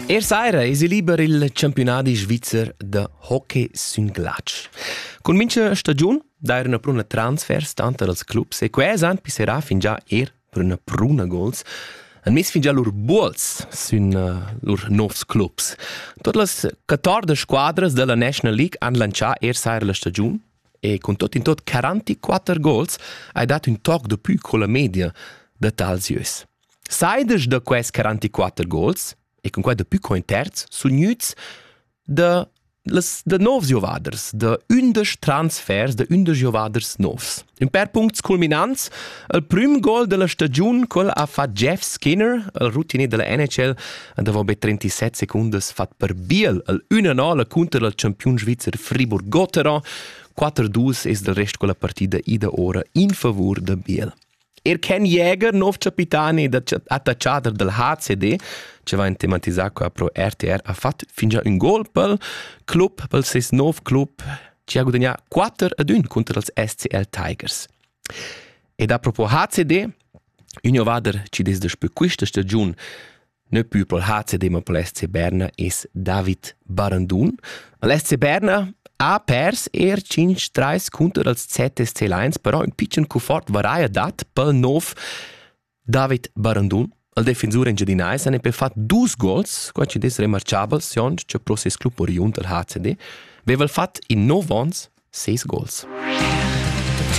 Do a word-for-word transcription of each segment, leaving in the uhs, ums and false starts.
Er saira es liber il campionati svizzer de hockey sün glatsch. Con mincha stagiun dair una pruna transfers tanto als clubs e quais an pisserà fin già er per una pruna goals. An mes fin già lur buols sün uh, lur novs clubs. Tot las quattordici squadras de la National League han lancià er saira la stagiun e con tot in tot quarantaquattro goals ha dat un toc de più con la media de tals jös. Saides de quais quarantaquattro goals e con quai de più co in terz sun gnüts de las de novs jovaders, de undici transfers de undici jovaders novs. Un per puncts culminants, il prim gol de la stagiun quel ha fat Jeff Skinner, il routinier de la N H L, davo be trentisette secundes fat per Biel, il uno a nolla contra il campion svizzer Fribourg-Gotteron, quattro due es del rest quella partida ida ora in favor de Biel. Er Ken Jäger, nov capitani attacciato del H C D, che va in tematizzare qua pro R T R, ha fatto fin già un gol pel club, pel ses nov club, ci ha guadagnato quattro ad uno contro els S C L Tigers. Ed a propos H C D, un jovader ci des de spö questa stagiun, ne più pel H C D ma pel S C Berna, es David Barandun. L'S C Berna ha pers er cinque tre contro els Z S C Lions, però un piccin confort varaia dat pel nov David Barandun. Il defensore in Giardinais ha fatto due gols, qua ci des remarciabel, sion che pro ses club oriunt al H C D, vevel fatto in nove ons sei gols.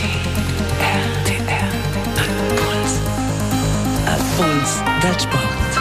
R T R, al puls del sport.